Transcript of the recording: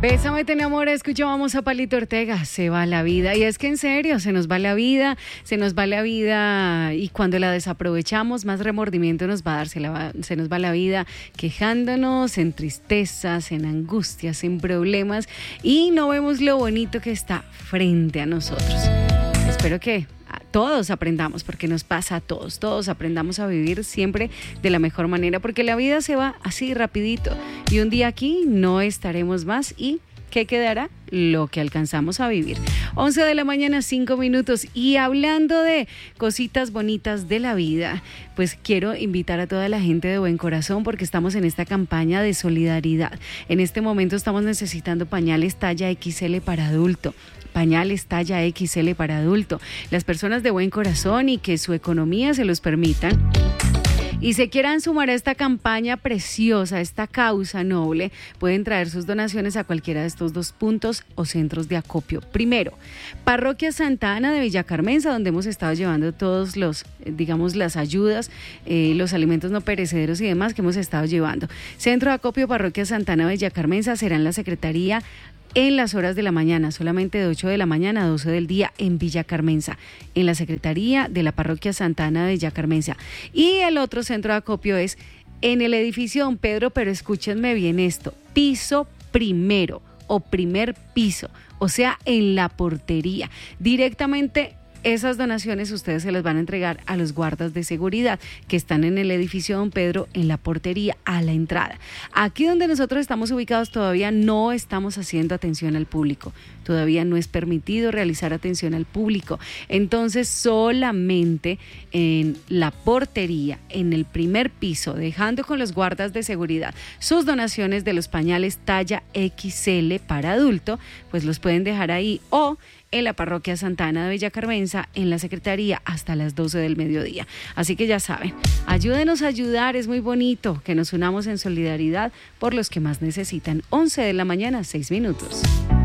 Bésame, te enamora, escuchábamos a Palito Ortega, se va la vida. Y es que en serio, se nos va la vida y cuando la desaprovechamos, más remordimiento nos va a dar, se nos va la vida quejándonos en tristezas, en angustias, en problemas y no vemos lo bonito que está frente a nosotros. Espero que todos aprendamos, porque nos pasa a todos aprendamos a vivir siempre de la mejor manera, porque la vida se va así rapidito y un día aquí no estaremos más y ¿qué quedará? Lo que alcanzamos a vivir. 11 de la mañana, 5 minutos. Y hablando de cositas bonitas de la vida, pues quiero invitar a toda la gente de buen corazón porque estamos en esta campaña de solidaridad. En este momento estamos necesitando pañales talla XL para adulto. Pañales talla XL para adulto. Las personas de buen corazón y que su economía se los permitan y se quieran sumar a esta campaña preciosa, esta causa noble, pueden traer sus donaciones a cualquiera de estos dos puntos o centros de acopio. Primero, Parroquia Santa Ana de Villa Carmenza, donde hemos estado llevando todos las ayudas, los alimentos no perecederos y demás que hemos estado llevando. Centro de acopio Parroquia Santa Ana de Villa Carmenza será en la Secretaría en las horas de la mañana, solamente de 8 de la mañana a 12 del día en Villa Carmenza, en la Secretaría de la Parroquia Santa Ana de Villa Carmenza. Y el otro centro de acopio es en el edificio Don Pedro, pero escúchenme bien esto, piso primero o primer piso, o sea, en la portería, directamente. Esas donaciones ustedes se las van a entregar a los guardas de seguridad que están en el edificio Don Pedro, en la portería, a la entrada. Aquí donde nosotros estamos ubicados todavía no estamos haciendo atención al público. Todavía no es permitido realizar atención al público. Entonces, solamente en la portería, en el primer piso, dejando con los guardas de seguridad sus donaciones de los pañales talla XL para adulto, pues los pueden dejar ahí o en la Parroquia Santa Ana de Villa Carmenza, en la Secretaría, hasta las 12 del mediodía. Así que ya saben, ayúdenos a ayudar, es muy bonito que nos unamos en solidaridad por los que más necesitan. 11 de la mañana, 6 minutos.